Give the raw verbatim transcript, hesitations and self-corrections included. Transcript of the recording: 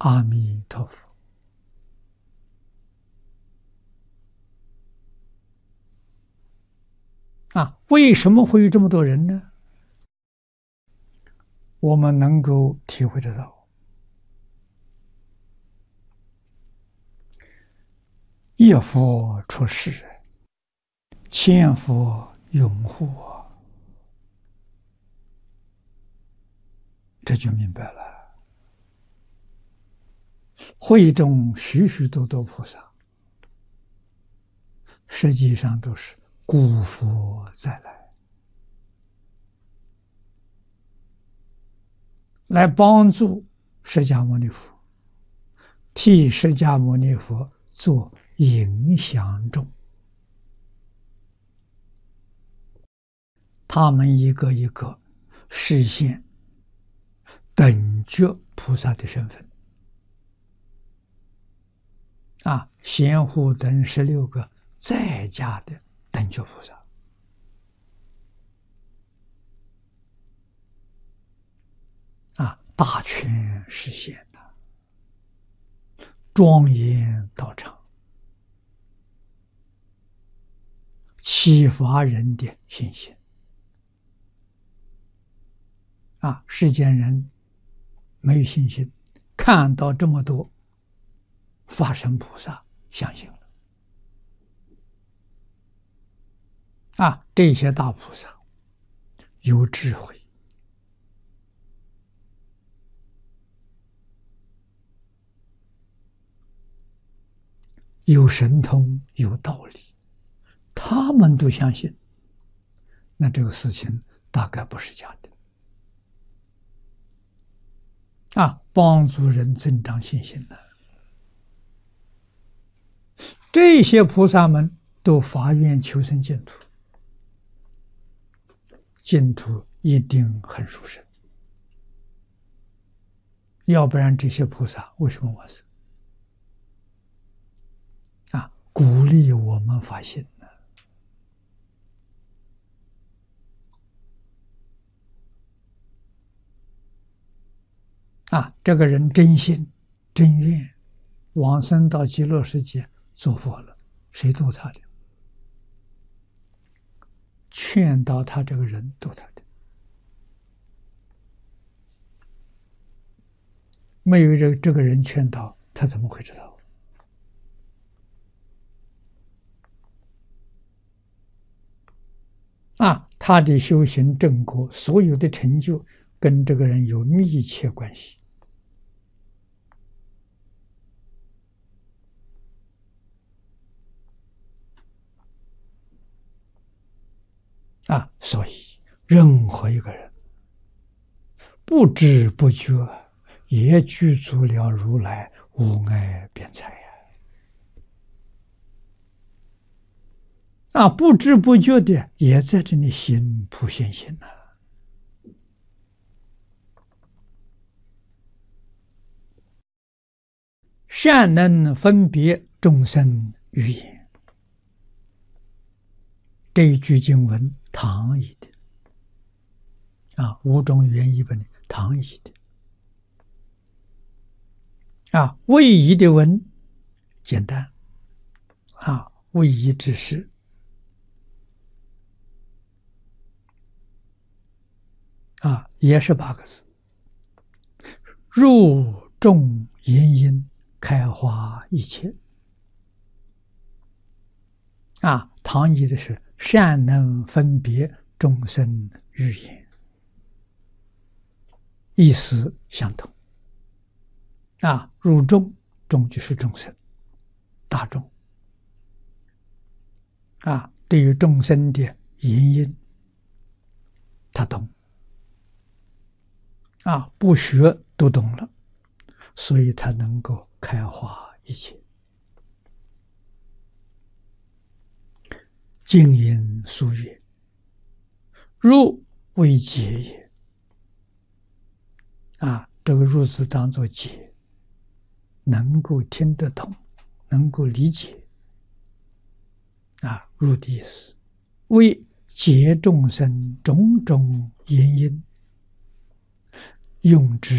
阿弥陀佛。啊，为什么会有这么多人呢？我们能够体会得到，一佛出世，千佛拥护啊，这就明白了。会中许许多多菩萨，实际上都是古佛再来，来帮助释迦牟尼佛，替释迦牟尼佛做影响众。他们一个一个实现等觉菩萨的身份。啊，贤护等十六个在家的等觉菩萨，啊，大权实现的庄严道场，启发人的信心。啊，世间人没有信心，看到这么多法身菩萨，相信了。啊，这些大菩萨有智慧，有神通，有道理，他们都相信，那这个事情大概不是假的。啊，帮助人增长信心的。这些菩萨们都发愿求生净土，净土一定很殊胜，要不然这些菩萨为什么往生？啊，鼓励我们发心呢。啊，这个人真心真愿往生到极乐世界做佛了，谁度他的？劝导他这个人度他的，没有这这个人劝导，他怎么会知道？啊，他的修行正果，所有的成就跟这个人有密切关系。啊，所以任何一个人不知不觉也具足了如来无碍辩才呀！啊，不知不觉的也在这里行普贤行呐。善能分别众生语言，这一句经文唐译的，啊，五种原译本唐译的，啊，魏译的文简单，啊，魏译之是，啊，也是八个字：入众言因，开花一切。啊，唐译的是善能分别众生语言，意思相同。啊，入众，众就是众生，大众。啊，对于众生的原因，他懂。啊，不学都懂了，所以他能够开花一切。静音疏曰：入为解也。啊，这个入字当作解，能够听得懂，能够理解。啊，入的意思，为解众生种种原因，用之